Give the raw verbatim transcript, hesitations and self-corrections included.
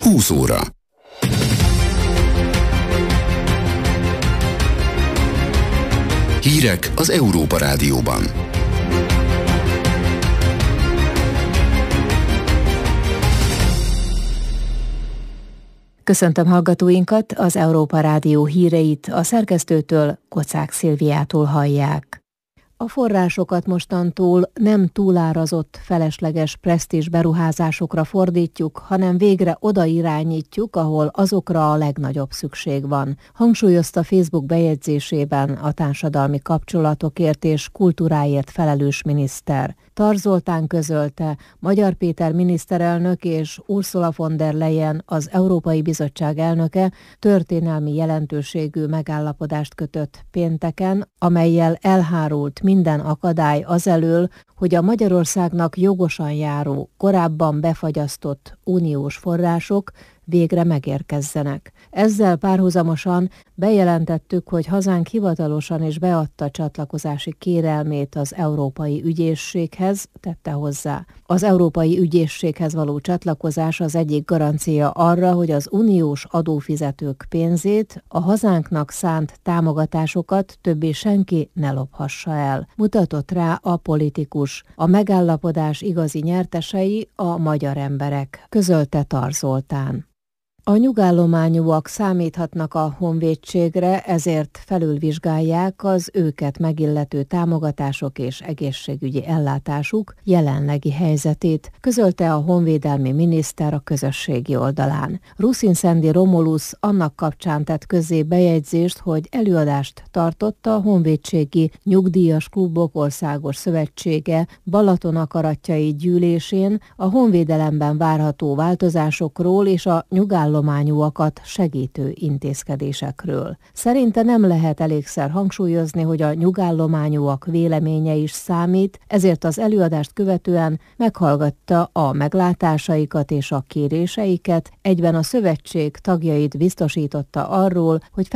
húsz óra. Hírek az Európa Rádióban. Köszöntöm hallgatóinkat, az Európa Rádió híreit a szerkesztőtől, Kocák Szilviától hallják. A forrásokat mostantól nem túlárazott, felesleges presztízs beruházásokra fordítjuk, hanem végre oda irányítjuk, ahol azokra a legnagyobb szükség van, hangsúlyozta Facebook bejegyzésében a társadalmi kapcsolatokért és kultúráért felelős miniszter. Tar Zoltán közölte, Magyar Péter miniszterelnök és Ursula von der Leyen, az Európai Bizottság elnöke történelmi jelentőségű megállapodást kötött pénteken, amellyel elhárult minden akadály azelől, hogy a Magyarországnak jogosan járó, korábban befagyasztott uniós források végre megérkezzenek. Ezzel párhuzamosan bejelentettük, hogy hazánk hivatalosan is beadta csatlakozási kérelmét az Európai Ügyészséghez, tette hozzá. Az Európai Ügyészséghez való csatlakozás az egyik garancia arra, hogy az uniós adófizetők pénzét, a hazánknak szánt támogatásokat többé senki ne lophassa el. Mutatott rá a politikus. A megállapodás igazi nyertesei a magyar emberek, közölte Tar Zoltán. A nyugállományúak számíthatnak a honvédségre, ezért felülvizsgálják az őket megillető támogatások és egészségügyi ellátásuk jelenlegi helyzetét, közölte a honvédelmi miniszter a közösségi oldalán. Ruszinszendi Romulus annak kapcsán tett közzé bejegyzést, hogy előadást tartott a Honvédségi Nyugdíjas Klubok Országos Szövetsége Balaton-akaratjai gyűlésén a honvédelemben várható változásokról és a nyugállományúak állományúakat segítő intézkedésekről. Szerinte nem lehet elégszer hangsúlyozni, hogy a nyugállományúak véleménye is számít, ezért az előadást követően meghallgatta a meglátásaikat és a kéréseiket, egyben a szövetség tagjait biztosította arról, hogy